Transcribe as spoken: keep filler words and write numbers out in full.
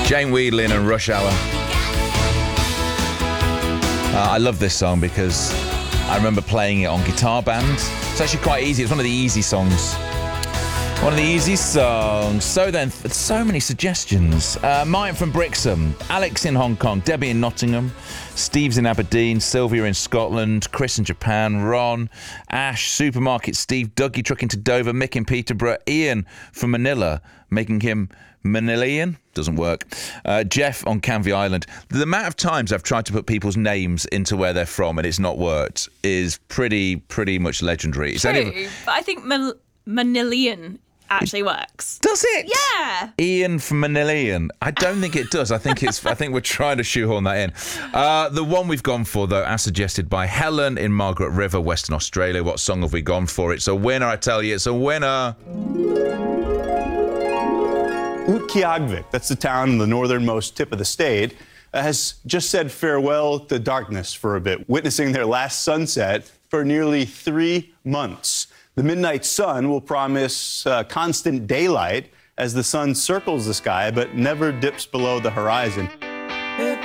Jane Wiedlin and Rush Hour. Uh, I love this song because I remember playing it on Guitar Band. It's actually quite easy. It's one of the easy songs. One of the easy songs. So then, so many suggestions. Uh, Martin from Brixham, Alex in Hong Kong, Debbie in Nottingham, Steve's in Aberdeen, Sylvia in Scotland, Chris in Japan, Ron, Ash, Supermarket Steve, Dougie trucking to Dover, Mick in Peterborough, Ian from Manila, making him Manilean. Doesn't work. Uh, Jeff on Canvey Island. The amount of times I've tried to put people's names into where they're from and it's not worked is pretty, pretty much legendary. It's True, only... but I think Man- Manilean actually works. Does it? Yeah. Ian from Manilean. I don't think it does. I think it's. I think we're trying to shoehorn that in. Uh, the one we've gone for, though, as suggested by Helen in Margaret River, Western Australia. What song have we gone for? It's a winner, I tell you. It's a winner. Utqiagvik, that's the town in the northernmost tip of the state, uh, has just said farewell to darkness for a bit, witnessing their last sunset for nearly three months. The midnight sun will promise uh, constant daylight as the sun circles the sky but never dips below the horizon.